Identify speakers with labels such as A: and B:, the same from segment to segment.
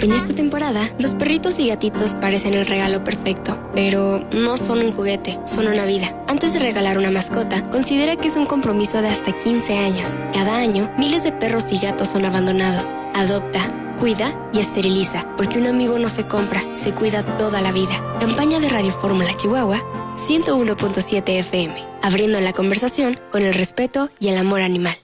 A: En esta temporada, los perritos y gatitos parecen el regalo perfecto, pero no son un juguete, son una vida. Antes de regalar una mascota, considera que es un compromiso de hasta 15 años. Cada año, miles de perros y gatos son abandonados. Adopta, cuida y esteriliza, porque un amigo no se compra, se cuida toda la vida. Campaña de Radio Fórmula Chihuahua, 101.7 FM, abriendo la conversación con el respeto y el amor animal.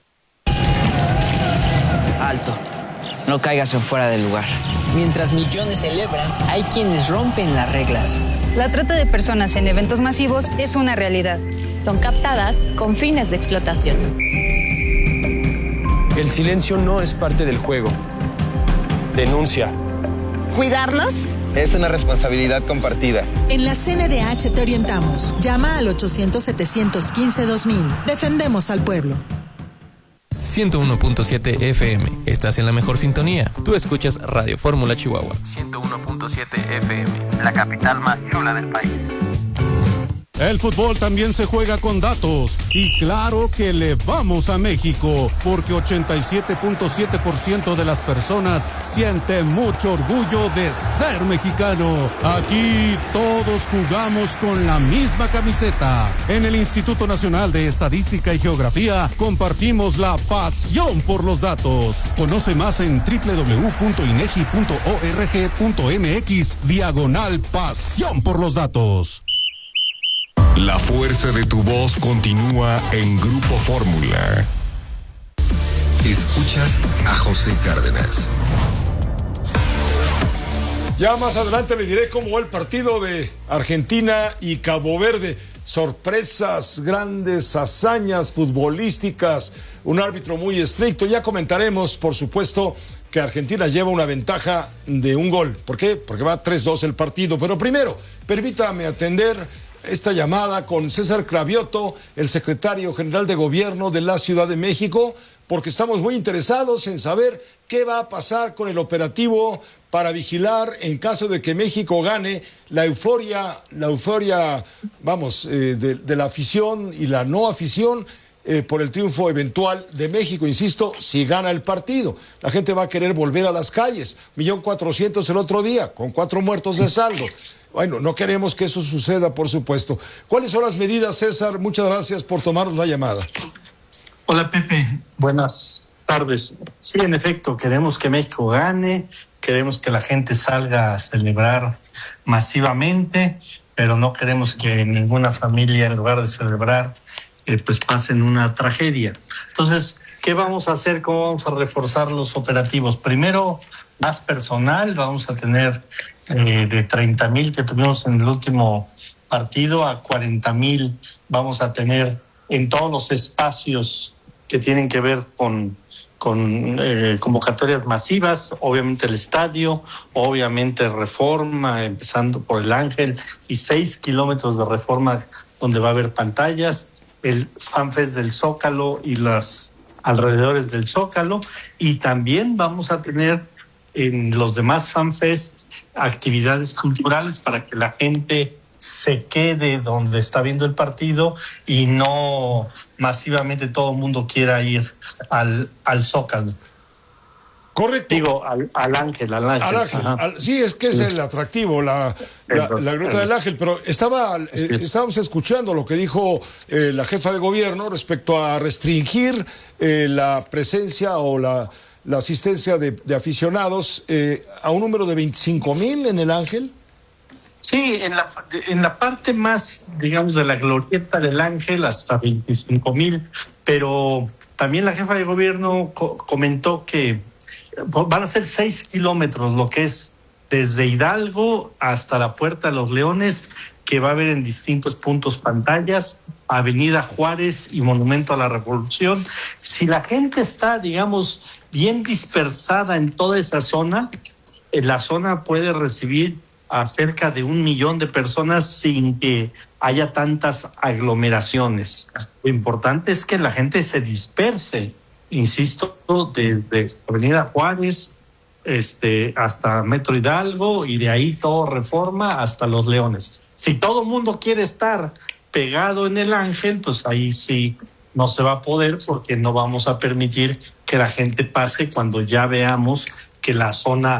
B: Alto, no caigas en fuera del lugar. Mientras millones celebran, hay quienes rompen las reglas.
C: La trata de personas en eventos masivos es una realidad.
D: Son captadas con fines de explotación.
E: El silencio no es parte del juego. Denuncia.
F: ¿Cuidarnos?
G: Es una responsabilidad compartida.
H: En la CNDH te orientamos. Llama al 800-715-2000. Defendemos al pueblo.
I: 101.7 FM. Estás en la mejor sintonía. Tú escuchas Radio Fórmula Chihuahua. 101.7 FM.
J: La capital más chula del país.
K: El fútbol también se juega con datos y claro que le vamos a México porque 87.7% de las personas sienten mucho orgullo de ser mexicano. Aquí todos jugamos con la misma camiseta. En el Instituto Nacional de Estadística y Geografía compartimos la pasión por los datos. Conoce más en www.inegi.org.mx/pasión por los datos.
L: La fuerza de tu voz continúa en Grupo Fórmula. Escuchas a José Cárdenas.
M: Ya más adelante le diré cómo va el partido de Argentina y Cabo Verde. Sorpresas, grandes hazañas futbolísticas, un árbitro muy estricto. Ya comentaremos, por supuesto, que Argentina lleva una ventaja de un gol. ¿Por qué? Porque va 3-2 el partido. Pero primero, permítame atender esta llamada con César Cravioto, el secretario general de Gobierno de la Ciudad de México, porque estamos muy interesados en saber qué va a pasar con el operativo para vigilar en caso de que México gane la euforia, vamos, de la afición y la no afición por el triunfo eventual de México, insisto, si gana el partido. La gente va a querer volver a las calles, 1.400.000 el otro día, con 4 muertos de saldo. Bueno, no queremos que eso suceda, por supuesto. ¿Cuáles son las medidas, César? Muchas gracias por tomarnos la llamada.
N: Hola, Pepe. Buenas tardes. Sí, en efecto, queremos que México gane, queremos que la gente salga a celebrar masivamente, pero no queremos que ninguna familia, en lugar de celebrar, pues pasen una tragedia. Entonces, ¿qué vamos a hacer? ¿Cómo vamos a reforzar los operativos? Primero, más personal. Vamos a tener de 30,000 que tuvimos en el último partido a 40,000 vamos a tener en todos los espacios que tienen que ver con convocatorias masivas, obviamente el estadio, obviamente Reforma, empezando por el Ángel, y 6 kilómetros de Reforma donde va a haber pantallas, el FanFest del Zócalo y los alrededores del Zócalo, y también vamos a tener en los demás FanFest actividades culturales para que la gente se quede donde está viendo el partido y no masivamente todo el mundo quiera ir al Zócalo.
M: Correcto.
N: Digo, al Ángel.
M: Sí, es que sí. Es el atractivo, la Gruta del Ángel, pero estábamos escuchando lo que dijo la jefa de gobierno respecto a restringir la presencia o la asistencia de aficionados a un número de 25,000 en el Ángel.
N: Sí, en la parte más, digamos, de la glorieta del Ángel hasta 25,000, pero también la jefa de gobierno comentó que van a ser 6 kilómetros, lo que es desde Hidalgo hasta la Puerta de los Leones, que va a haber en distintos puntos pantallas, Avenida Juárez y Monumento a la Revolución. Si la gente está, digamos, bien dispersada en toda esa zona, la zona puede recibir a cerca de 1 millón de personas sin que haya tantas aglomeraciones. Lo importante es que la gente se disperse, insisto, desde Avenida Juárez hasta Metro Hidalgo y de ahí todo Reforma hasta Los Leones. Si todo el mundo quiere estar pegado en el Ángel, pues ahí sí no se va a poder, porque no vamos a permitir que la gente pase cuando ya veamos que la zona